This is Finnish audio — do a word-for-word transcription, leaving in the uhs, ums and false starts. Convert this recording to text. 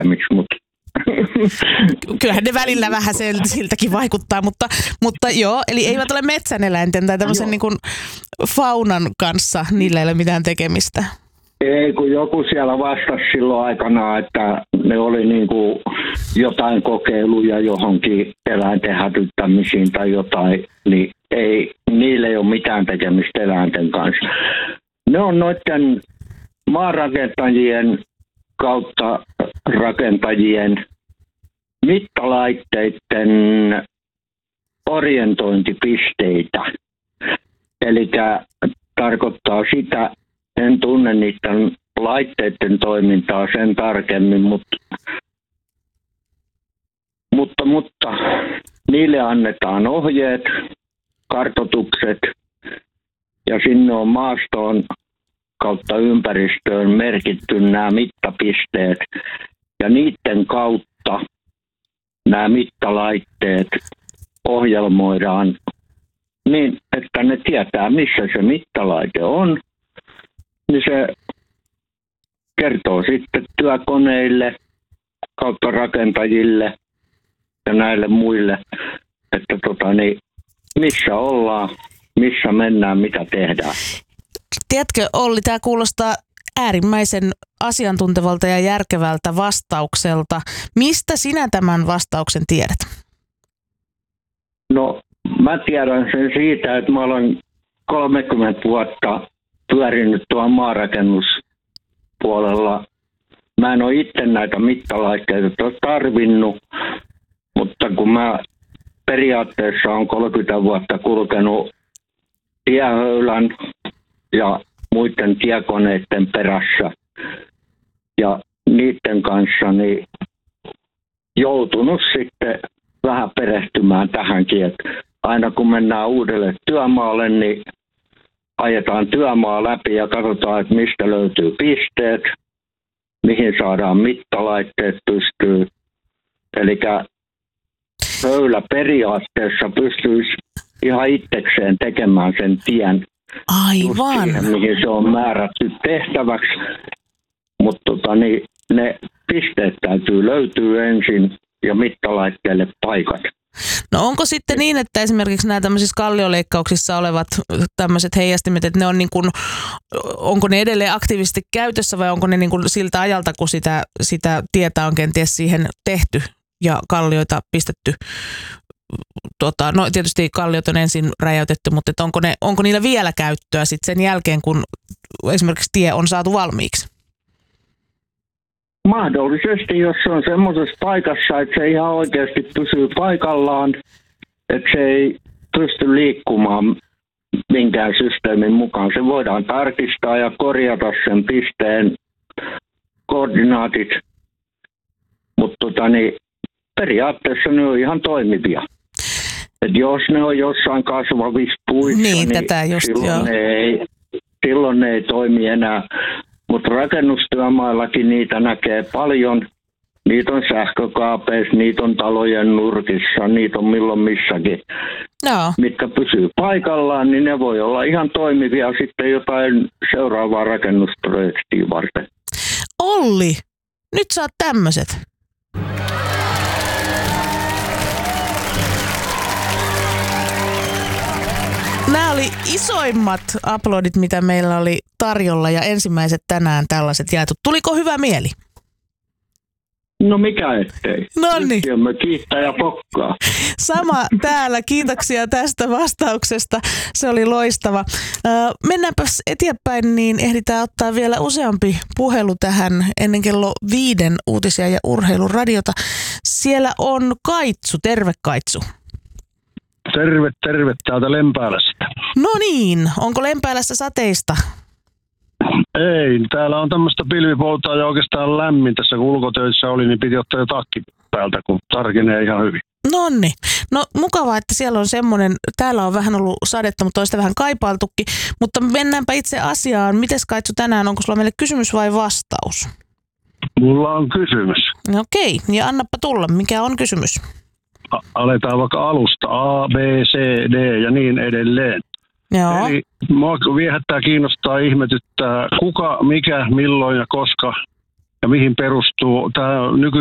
miksi, mutta kyllähän ne välillä vähän siltäkin vaikuttaa, mutta, mutta joo, eli eivät ole metsäneläinten tai tämmöisen no, niin kuin faunan kanssa, niillä ei ole mitään tekemistä. Ei, kun joku siellä vastasi silloin aikana, että ne oli niin kuin jotain kokeiluja johonkin eläinten hätyttämisiin tai jotain, niin ei, niillä ei ole mitään tekemistä eläinten kanssa. Ne on noiden maarakentajien kautta rakentajien mittalaitteiden orientointipisteitä. Eli tarkoittaa sitä, en tunne niiden laitteiden toimintaa sen tarkemmin, mutta, mutta, mutta niille annetaan ohjeet, kartoitukset ja sinne on maastoon kautta ympäristöön merkitty nämä mittapisteet ja niiden kautta nämä mittalaitteet ohjelmoidaan niin, että ne tietää, missä se mittalaite on, niin se kertoo sitten työkoneille kautta rakentajille ja näille muille, että tota, niin, missä ollaan, missä mennään, mitä tehdään. Tiedätkö, Olli, tämä kuulostaa äärimmäisen asiantuntevalta ja järkevältä vastaukselta. Mistä sinä tämän vastauksen tiedät? No, mä tiedän sen siitä, että mä olen kolmekymmentä vuotta pyörinyt tuon maarakennuspuolella. Mä en ole itse näitä mittalaitteita tarvinnut, mutta kun mä periaatteessa olen kolmekymmentä vuotta kulkenut tiehöylän ja muiden tiekoneiden perässä ja niiden kanssa niin joutunut sitten vähän perehtymään tähänkin, että aina kun mennään uudelle työmaalle, niin ajetaan työmaa läpi ja katsotaan, että mistä löytyy pisteet, mihin saadaan mittalaitteet pystyy. Eli höylä periaatteessa pystyisi ihan itsekseen tekemään sen tien. Aivan. Siihen, mihin se on määrätty tehtäväksi, mutta tota, niin, ne pisteet täytyy löytyä ensin ja mittalaitteelle paikat. No onko sitten niin, että esimerkiksi nämä tämmöisissä kallioleikkauksissa olevat tämmöiset heijastimet, että ne on niin kuin, onko ne edelleen aktiivisesti käytössä vai onko ne niin kuin siltä ajalta, kun sitä, sitä tietä on kenties siihen tehty ja kallioita pistetty? Tota, no tietysti kalliot on ensin räjäytetty, mutta onko, ne, onko niillä vielä käyttöä sitten sen jälkeen, kun esimerkiksi tie on saatu valmiiksi? Mahdollisesti, jos se on semmoisessa paikassa, että se ihan oikeasti pysyy paikallaan, että se ei pysty liikkumaan minkään systeemin mukaan. Se voidaan tarkistaa ja korjata sen pisteen koordinaatit, mutta tota, niin, periaatteessa ne on ihan toimivia. Et jos ne on jossain kasvavissa puissa, niin, niin tätä just, silloin, ne ei, silloin ne ei toimi enää. Mutta rakennustyömaillakin niitä näkee paljon. Niitä on sähkökaapeissa, niitä on talojen nurkissa, niitä on milloin missäkin. No. Mitkä pysyy paikallaan, niin ne voi olla ihan toimivia sitten jotain seuraavaa rakennusprojektia varten. Olli, nyt saat tämmöiset. Nämä oli isoimmat uploadit, mitä meillä oli tarjolla ja ensimmäiset tänään tällaiset jaetut. Tuliko hyvä mieli? No mikä ettei. Noniin. Nyt kiittää ja pokkaa. Sama täällä. Kiitoksia tästä vastauksesta. Se oli loistava. Mennäänpäs eteenpäin, niin ehditään ottaa vielä useampi puhelu tähän ennen kello viiden uutisia ja urheiluradiota. Siellä on Kaitsu. Terve Kaitsu. Terve, terve täältä Lempäälästä. No niin, onko Lempäälässä sateista? Ei, täällä on tämmöistä pilvipoutaa ja oikeastaan lämmin. Tässä kun ulkotöissä oli, niin piti ottaa jo takki päältä, kun tarkenee ihan hyvin. Nonni. No mukavaa, että siellä on semmoinen, täällä on vähän ollut sadetta, mutta on sitä vähän kaipailtukin. Mutta mennäänpä itse asiaan. Mites Kaitsu tänään, onko sulla meille kysymys vai vastaus? Mulla on kysymys. Okei, ja annappa tulla. Mikä on kysymys? A- aletaan vaikka alusta. A, B, C, D ja niin edelleen. Joo. Eli mua viehättää, kiinnostaa, ihmetyttää, kuka, mikä, milloin ja koska ja mihin perustuu tämä nyky